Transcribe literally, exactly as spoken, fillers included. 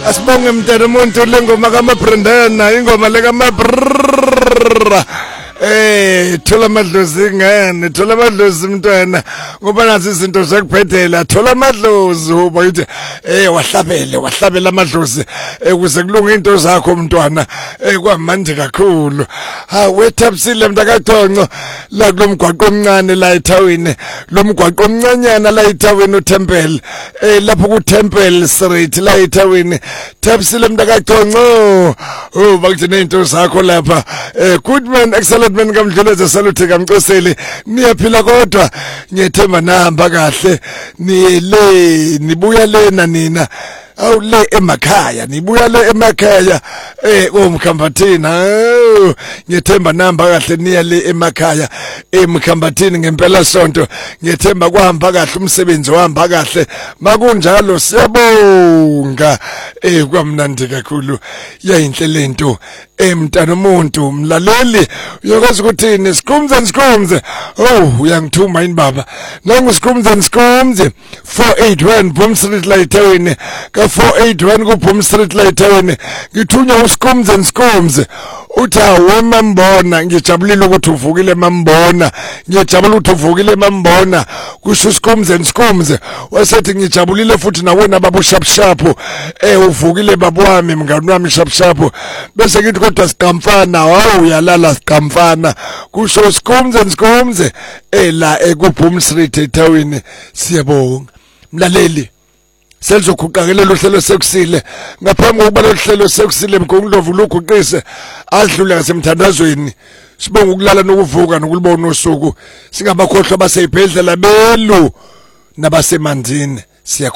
Asibonge mntana umuntu lengoma kaMabrandana ingoma leka Mabrrrr Eh thola amadlozi ngene thola amadlozi mntwana ngoba nazi izinto zakuphethela thola amadlozi uba yithi eh wahlabele wahlabela amadlozi ukuze kulunga into zakho mntwana eh kwamanje kakhulu ha wethapsile mntakaThonco la kulomgwaqo omncane la eThawini lo mgwaqo omncanyana la eThawini uTemple eh lapho ku Temple Street la eThawini thapsile mntakaThonco oh bakuthi nezinto zakho lapha eh Goodman excellent man kamdluleze salute kamcoseli niyaphila kodwa ngiyethemba nahamba kahle nile nibuya lena nina awu le emakhaya nibuya le emakhaya eh omkhambathina ngiyethemba nahamba kahle niya le emakhaya emkhambathini ngempela sonto ngiyethemba kuhamba kahle umsebenzi wahamba kahle makunjalo siyabonga eh kwamnandi kakhulu yayinhle lento emntana umuntu mlaleli uyakwazi ukuthi nisikhumze nisikhumze oh uyangithuma yini baba nangu sikhumze nisikhumze four eighty-one Boom Street la eThawini ka four eighty-one ku Boom Street la eThawini ngithunya usikhumze nisikhumze uthi awu mambona ngijabulile ukuthi uvukile mambona ngiyajabula ukuthi uvukile mambona kusho usikhumze nisikhumze wasethi ngijabulile futhi nawena babu sharp sharp eh uvukile babu wami mngani wami sharp sharp bese ngithi kodwa siqamfana hawu uyalala siqamfana kusho usikhumze nisikhumze eh la ekuBoom Street eThawini siyabonga mlaleli selizokhuqakelela uhlelo sekusile ngaphambi kokuba lo hlelo sekusile mkhongovu luguqise adlule ngasemthandazweni sibonga ukulala nokuvuka nokulibona usuku singamakhohlwa baseyibhedlela belu nabasemandini siya